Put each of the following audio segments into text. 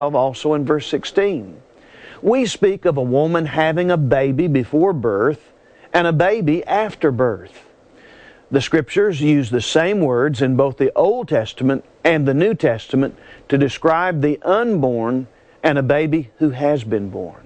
also in verse 16. We speak of a woman having a baby before birth and a baby after birth. The Scriptures use the same words in both the Old Testament and the New Testament to describe the unborn and a baby who has been born.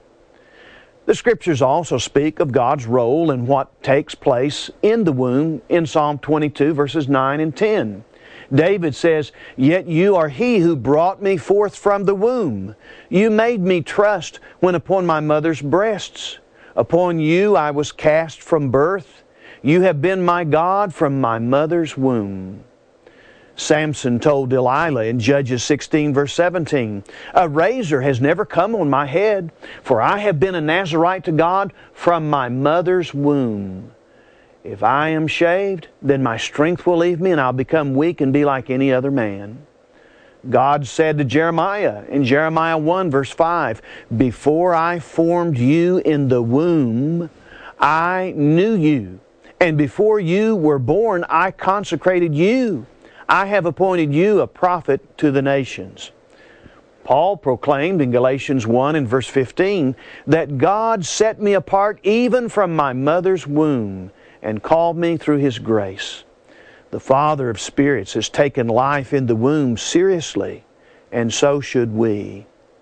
The Scriptures also speak of God's role in what takes place in the womb in Psalm 22, verses 9 and 10. David says, "Yet you are He who brought me forth from the womb. You made me trust when upon my mother's breasts. Upon you I was cast from birth. You have been my God from my mother's womb." Samson told Delilah in Judges 16, verse 17, "A razor has never come on my head, for I have been a Nazirite to God from my mother's womb. If I am shaved, then my strength will leave me, and I'll become weak and be like any other man." God said to Jeremiah in Jeremiah 1, verse 5, "Before I formed you in the womb, I knew you, and before you were born, I consecrated you. I have appointed you a prophet to the nations." Paul proclaimed in Galatians 1 and verse 15 that God set me apart even from my mother's womb and called me through His grace. The Father of spirits has taken life in the womb seriously, and so should we.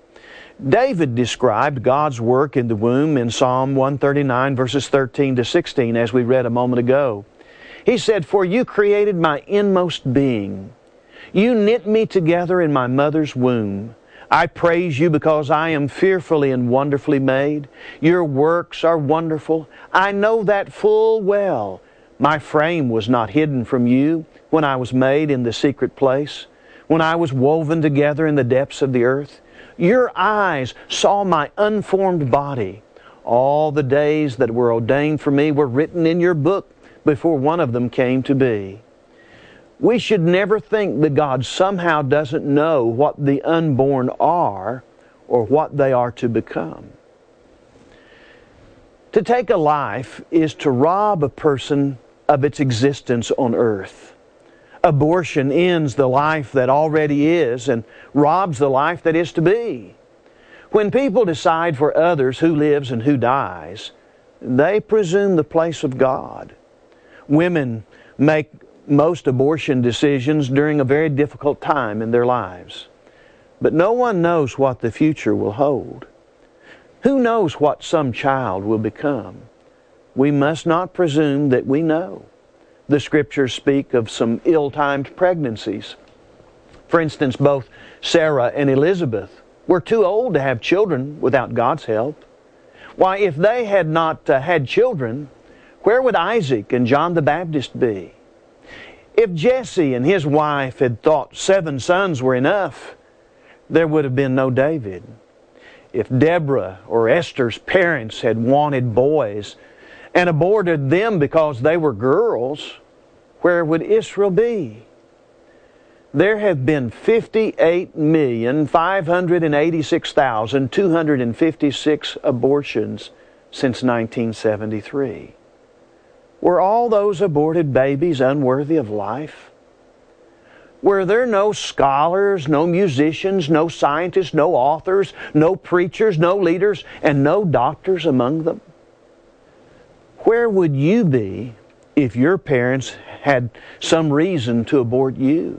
David described God's work in the womb in Psalm 139 verses 13 to 16 as we read a moment ago. He said, "For you created my inmost being. You knit me together in my mother's womb. I praise you because I am fearfully and wonderfully made. Your works are wonderful. I know that full well. My frame was not hidden from you when I was made in the secret place, when I was woven together in the depths of the earth. Your eyes saw my unformed body. All the days that were ordained for me were written in your book before one of them came to be." We should never think that God somehow doesn't know what the unborn are or what they are to become. To take a life is to rob a person of its existence on earth. Abortion ends the life that already is and robs the life that is to be. When people decide for others who lives and who dies, they presume the place of God. Women make most abortion decisions during a very difficult time in their lives. But no one knows what the future will hold. Who knows what some child will become? We must not presume that we know. The Scriptures speak of some ill-timed pregnancies. For instance, both Sarah and Elizabeth were too old to have children without God's help. Why, if they had not had children, where would Isaac and John the Baptist be? If Jesse and his wife had thought 7 sons were enough, there would have been no David. If Deborah or Esther's parents had wanted boys and aborted them because they were girls, where would Israel be? There have been 58,586,256 abortions since 1973. Were all those aborted babies unworthy of life? Were there no scholars, no musicians, no scientists, no authors, no preachers, no leaders, and no doctors among them? Where would you be if your parents had some reason to abort you?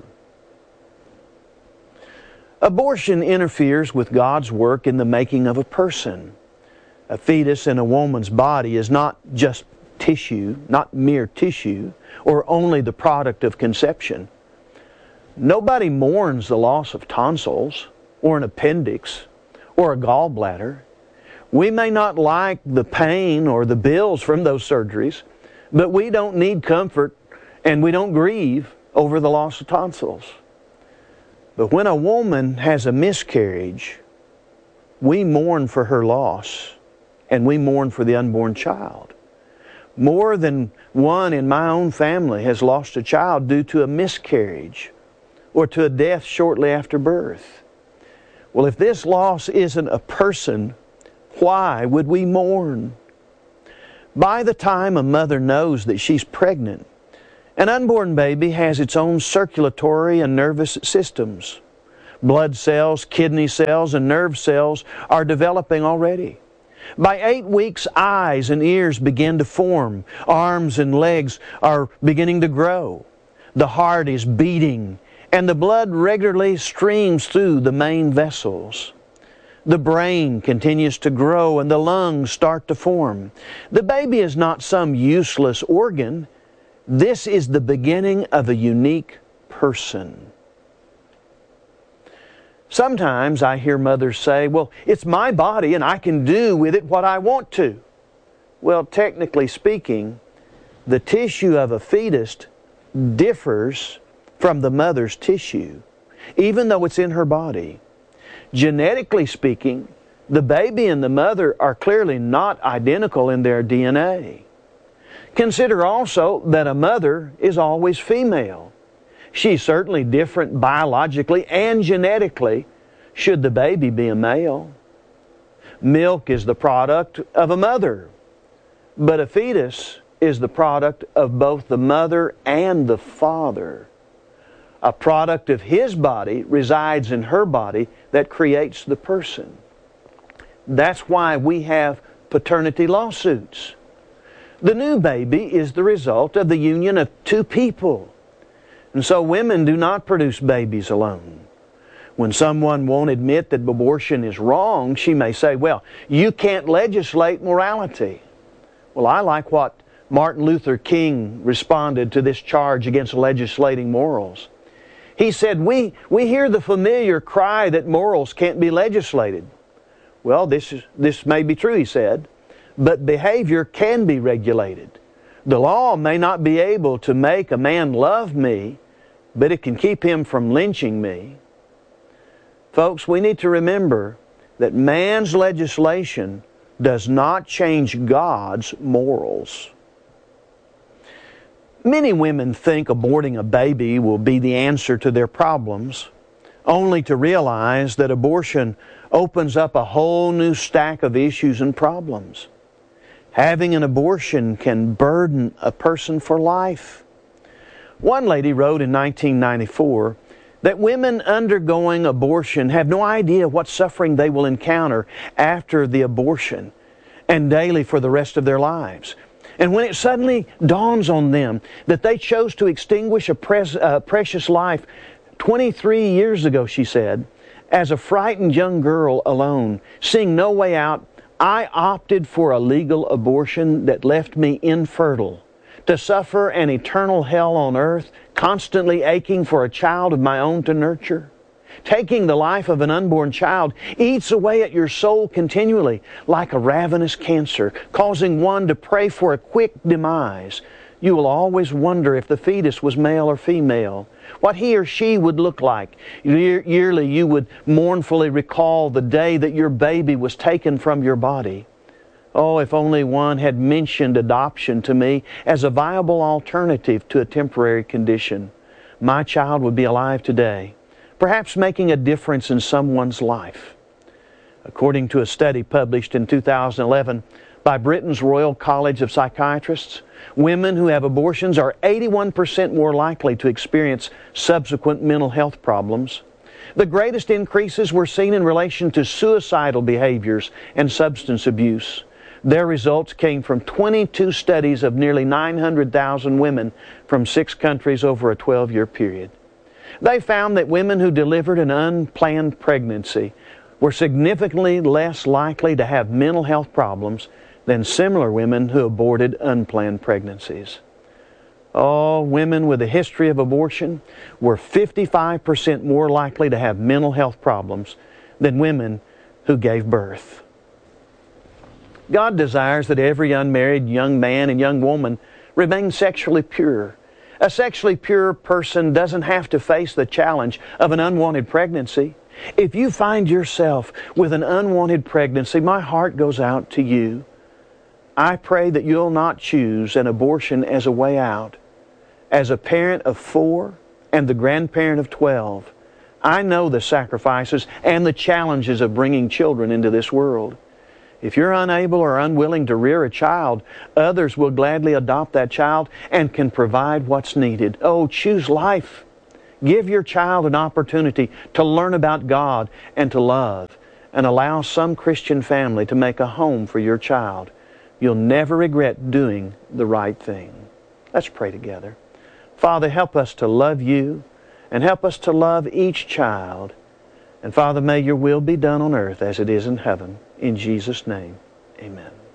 Abortion interferes with God's work in the making of a person. A fetus in a woman's body is not just tissue, not mere tissue, or only the product of conception. Nobody mourns the loss of tonsils, or an appendix, or a gallbladder. We may not like the pain or the bills from those surgeries, but we don't need comfort and we don't grieve over the loss of tonsils. But when a woman has a miscarriage, we mourn for her loss and we mourn for the unborn child. More than one in my own family has lost a child due to a miscarriage or to a death shortly after birth. Well, if this loss isn't a person, why would we mourn? By the time a mother knows that she's pregnant, an unborn baby has its own circulatory and nervous systems. Blood cells, kidney cells, and nerve cells are developing already. By 8 weeks, eyes and ears begin to form. Arms and legs are beginning to grow. The heart is beating, and the blood regularly streams through the main vessels. The brain continues to grow, and the lungs start to form. The baby is not some useless organ. This is the beginning of a unique person. Sometimes I hear mothers say, well, it's my body and I can do with it what I want to. Well, technically speaking, the tissue of a fetus differs from the mother's tissue, even though it's in her body. Genetically speaking, the baby and the mother are clearly not identical in their DNA. Consider also that a mother is always female. She's certainly different biologically and genetically should the baby be a male. Milk is the product of a mother, but a fetus is the product of both the mother and the father. A product of his body resides in her body that creates the person. That's why we have paternity lawsuits. The new baby is the result of the union of two people. And so women do not produce babies alone. When someone won't admit that abortion is wrong, she may say, well, you can't legislate morality. Well, I like what Martin Luther King responded to this charge against legislating morals. He said, we hear the familiar cry that morals can't be legislated. Well, this may be true, he said, but behavior can be regulated. The law may not be able to make a man love me, but it can keep him from lynching me. Folks, we need to remember that man's legislation does not change God's morals. Many women think aborting a baby will be the answer to their problems, only to realize that abortion opens up a whole new stack of issues and problems. Having an abortion can burden a person for life. One lady wrote in 1994 that women undergoing abortion have no idea what suffering they will encounter after the abortion and daily for the rest of their lives. And when it suddenly dawns on them that they chose to extinguish a precious life 23 years ago, she said, as a frightened young girl alone, seeing no way out, I opted for a legal abortion that left me infertile, to suffer an eternal hell on earth, constantly aching for a child of my own to nurture. Taking the life of an unborn child eats away at your soul continually like a ravenous cancer, causing one to pray for a quick demise. You will always wonder if the fetus was male or female, what he or she would look like. Yearly you would mournfully recall the day that your baby was taken from your body. Oh, if only one had mentioned adoption to me as a viable alternative to a temporary condition. My child would be alive today, perhaps making a difference in someone's life. According to a study published in 2011 by Britain's Royal College of Psychiatrists, women who have abortions are 81% more likely to experience subsequent mental health problems. The greatest increases were seen in relation to suicidal behaviors and substance abuse. Their results came from 22 studies of nearly 900,000 women from 6 countries over a 12-year period. They found that women who delivered an unplanned pregnancy were significantly less likely to have mental health problems than similar women who aborted unplanned pregnancies. Oh, women with a history of abortion were 55% more likely to have mental health problems than women who gave birth. God desires that every unmarried young man and young woman remain sexually pure. A sexually pure person doesn't have to face the challenge of an unwanted pregnancy. If you find yourself with an unwanted pregnancy, my heart goes out to you. I pray that you'll not choose an abortion as a way out. As a parent of 4 and the grandparent of 12, I know the sacrifices and the challenges of bringing children into this world. If you're unable or unwilling to rear a child, others will gladly adopt that child and can provide what's needed. Oh, choose life. Give your child an opportunity to learn about God and to love, and allow some Christian family to make a home for your child. You'll never regret doing the right thing. Let's pray together. Father, help us to love You and help us to love each child. And Father, may Your will be done on earth as it is in heaven. In Jesus' name, amen.